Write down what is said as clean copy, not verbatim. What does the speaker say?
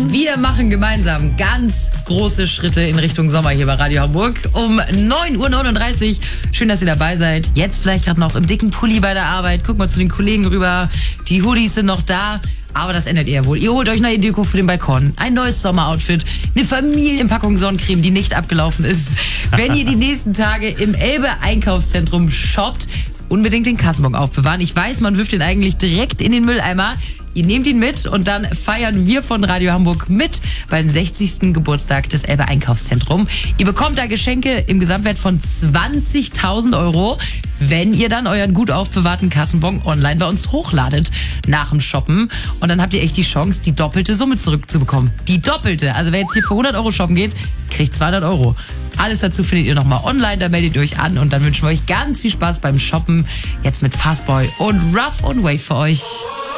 Wir machen gemeinsam ganz große Schritte in Richtung Sommer hier bei Radio Hamburg um 9:39 Uhr. Schön, dass ihr dabei seid. Jetzt vielleicht gerade noch im dicken Pulli bei der Arbeit. Guckt mal zu den Kollegen rüber. Die Hoodies sind noch da. Aber das ändert ihr wohl. Ihr holt euch neue Deko für den Balkon, ein neues Sommeroutfit, eine Familienpackung Sonnencreme, die nicht abgelaufen ist. Wenn ihr die nächsten Tage im Elbe-Einkaufszentrum shoppt, unbedingt den Kassenbon aufbewahren. Ich weiß, man wirft den eigentlich direkt in den Mülleimer. Ihr nehmt ihn mit und dann feiern wir von Radio Hamburg mit beim 60. Geburtstag des Elbe Einkaufszentrum. Ihr bekommt da Geschenke im Gesamtwert von 20.000 €, wenn ihr dann euren gut aufbewahrten Kassenbon online bei uns hochladet nach dem Shoppen. Und dann habt ihr echt die Chance, die doppelte Summe zurückzubekommen. Die doppelte. Also wer jetzt hier für 100 € shoppen geht, kriegt 200 €. Alles dazu findet ihr nochmal online, da meldet ihr euch an und dann wünschen wir euch ganz viel Spaß beim Shoppen. Jetzt mit Fastboy und Rough on Wave für euch.